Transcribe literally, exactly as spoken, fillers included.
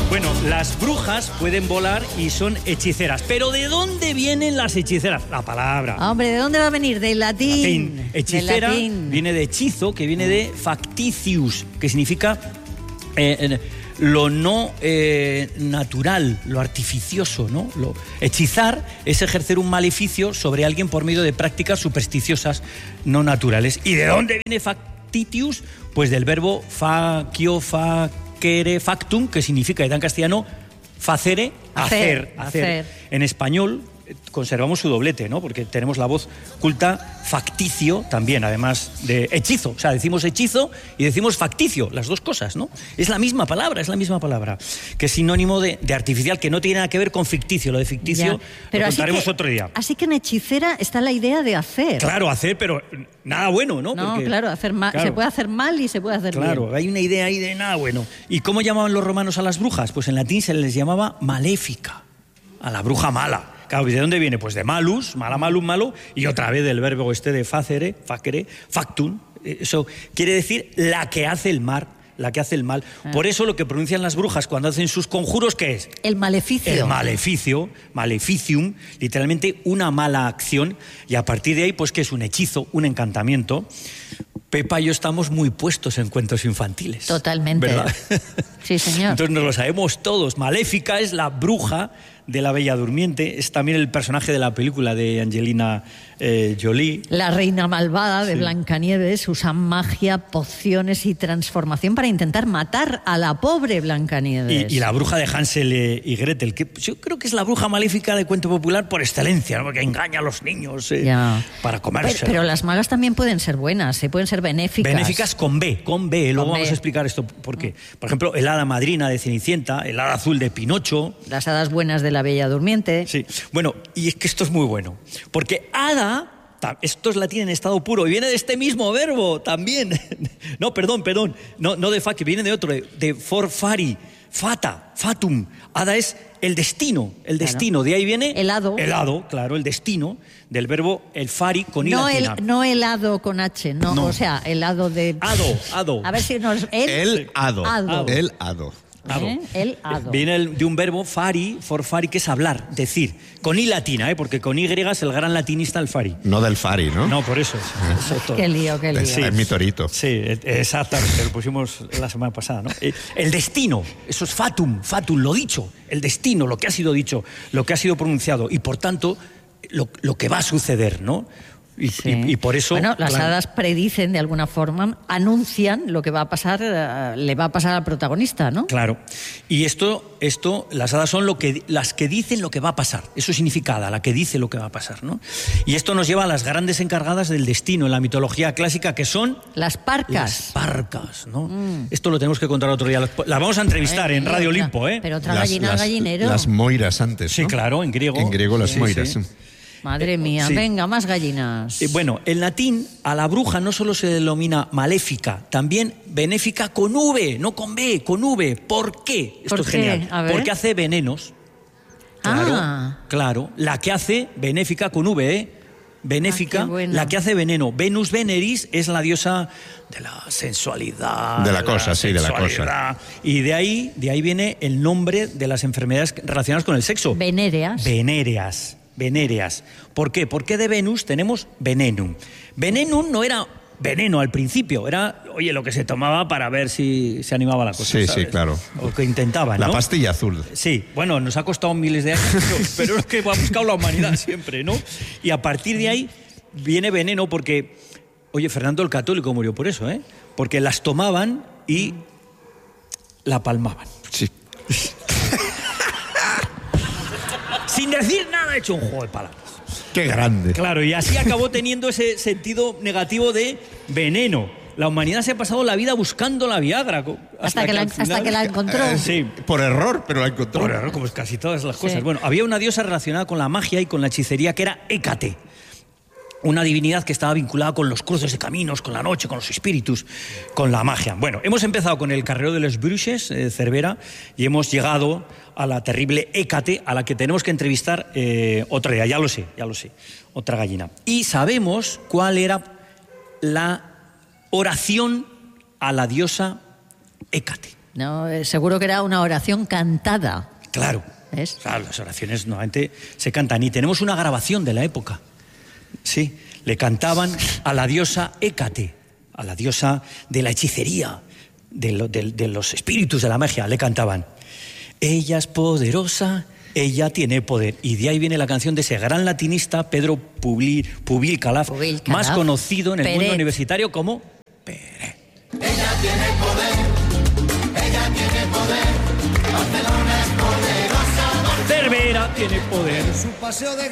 Bueno, las brujas pueden volar y son hechiceras. ¿Pero de dónde vienen las hechiceras? La palabra. Hombre, ¿de dónde va a venir? Del latín. latín. Hechicera Del latín. Viene de hechizo, que viene de factitius, que significa eh, lo no eh, natural, lo artificioso, ¿no? Lo, hechizar es ejercer un maleficio sobre alguien por medio de prácticas supersticiosas no naturales. ¿Y de dónde viene factitius? Pues del verbo facio, facere, factum, que significa, en castellano, facere, hacer, hacer, hacer. hacer. En español conservamos su doblete, ¿no? Porque tenemos la voz culta, facticio también, además de hechizo. O sea, decimos hechizo y decimos facticio, las dos cosas, ¿no? Es la misma palabra, es la misma palabra, que es sinónimo de, de artificial, que no tiene nada que ver con ficticio. Lo de ficticio Pero lo así contaremos que, otro día. Así que en hechicera está la idea de hacer. Claro, hacer, pero nada bueno, ¿no? No, Porque, claro, hacer mal, claro, se puede hacer mal y se puede hacer Claro, bien. hay una idea ahí de nada bueno. ¿Y cómo llamaban los romanos a las brujas? Pues en latín se les llamaba maléfica, a la bruja mala. Claro, ¿de dónde viene? Pues de malus, mala, malum, malo, y otra vez del verbo este de facere, facere, factum. Eso quiere decir la que hace el mal, la que hace el mal. Ah. Por eso lo que pronuncian las brujas cuando hacen sus conjuros, ¿qué es? El maleficio. El maleficio, maleficium, literalmente una mala acción, y a partir de ahí, pues que es un hechizo, un encantamiento. Pepa y yo estamos muy puestos en cuentos infantiles. Totalmente. ¿Verdad? Sí, señor. Entonces nos lo sabemos todos. Maléfica es la bruja de la Bella Durmiente. Es también el personaje de la película de Angelina eh, Jolie. La reina malvada de Sí. Blancanieves usa magia, pociones y transformación para intentar matar a la pobre Blancanieves. Y, y la bruja de Hansel y Gretel, que yo creo que es la bruja maléfica de cuento popular por excelencia, ¿no? Porque engaña a los niños eh, Ya. para comerse. Pero, pero las magas también pueden ser buenas, ¿eh? Pueden ser benéficas. Benéficas con B, con B. Luego Con vamos B. a explicar esto por qué. Por ejemplo, el hada madrina de Cenicienta, el hada azul de Pinocho. Las hadas buenas de la Bella Durmiente. Sí, bueno, y es que esto es muy bueno, porque hada, esto es latín en estado puro, y viene de este mismo verbo también. No, perdón, perdón, no, no de fa, que viene de otro, de, de forfari, fata, fatum. Hada es el destino, el destino, de ahí viene... El hado. El hado, claro, el destino, del verbo el fari con i No, latina. el, no helado con H, no, No. o sea, helado de... Hado, hado. A ver si nos... El, El hado. Hado. El hado. Hado. ¿Eh? El hado. Viene el- de un verbo fari, forfari, que es hablar, decir, con i latina, ¿eh? Porque con y es el gran latinista el fari. No del Fari, ¿no? No, por eso. Es, eso es todo. Qué lío, qué lío. Es, es mi torito. Sí, e- exactamente, lo pusimos la semana pasada, ¿no? Eh, El destino, eso es fatum, fatum, lo dicho, el destino, lo que ha sido dicho, lo que ha sido pronunciado, y por tanto, lo, lo que va a suceder, ¿no? Y, Sí. y- y por eso... Bueno, las claro, hadas predicen de alguna forma, anuncian lo que va a pasar, eh, le va a pasar al protagonista, ¿no? Claro. Y esto, esto, las hadas son lo que, las que dicen lo que va a pasar. Eso significa hada, la que dice lo que va a pasar, ¿no? Y esto nos lleva a las grandes encargadas del destino en la mitología clásica, que son... Las parcas. Las parcas, ¿no? Mm. Esto lo tenemos que contar otro día. Las vamos a entrevistar Eh, en Radio otra- Olimpo, ¿eh? Pero otra Las- gallina al las- gallinero. Las moiras antes, Sí, ¿no? claro, en griego. En griego las Sí, moiras. sí. Madre mía, Sí. venga, más gallinas. Eh, bueno, en latín a la bruja no solo se denomina maléfica, también benéfica con V, no con B, con V. ¿Por qué? Esto ¿Por es qué? genial. A ver. Porque hace venenos. Claro, Ah. claro. La que hace benéfica con V, ¿eh? Benéfica, Ah, qué bueno. la que hace veneno. Venus Veneris es la diosa de la sensualidad. De la cosa, sí, de la cosa. sexualidad. Y de ahí, de ahí viene el nombre de las enfermedades relacionadas con el sexo. Venéreas. Venéreas. Venéreas. ¿Por qué? Porque de Venus tenemos venenum. Venenum no era veneno al principio, era, oye, lo que se tomaba para ver si se animaba la cosa. Sí, ¿sabes? sí, claro. O que intentaban, La ¿no? pastilla azul. Sí, bueno, nos ha costado miles de años, pero, pero es que ha buscado la humanidad siempre, ¿no? Y a partir de ahí viene veneno porque, oye, Fernando el Católico murió por eso, ¿eh? Porque las tomaban y la palmaban. Sí. Sin decir nada, he hecho un juego de palabras. Qué grande. Claro, y así acabó teniendo ese sentido negativo de veneno. La humanidad se ha pasado la vida buscando la Viagra. co- Hasta que la- al final- hasta que la encontró. Eh, sí, Por error, pero la encontró. por error, como es casi todas las cosas. Sí. Bueno, había una diosa relacionada con la magia y con la hechicería que era Hécate. Una divinidad que estaba vinculada con los cruces de caminos, con la noche, con los espíritus, con la magia. Bueno, hemos empezado con el carrero de los Bruches, eh, Cervera, y hemos llegado a la terrible Hécate, a la que tenemos que entrevistar eh, otra día, ya lo sé, ya lo sé, otra gallina. Y sabemos cuál era la oración a la diosa Hécate. No, eh, seguro que era una oración cantada. Claro. ¿Ves? Claro, las oraciones normalmente se cantan. Y tenemos una grabación de la época. Sí, le cantaban a la diosa Hécate, a la diosa de la hechicería, de, lo, de, de los espíritus de la magia. Le cantaban: ella es poderosa, ella tiene poder. Y de ahí viene la canción de ese gran latinista, Pedro Pubil, Pubil Calaf, Pubil Calaf, más conocido en el Peret. mundo universitario como Peret. Ella tiene poder, ella tiene poder, Barcelona es poderosa, Cervera tiene poder. su paseo de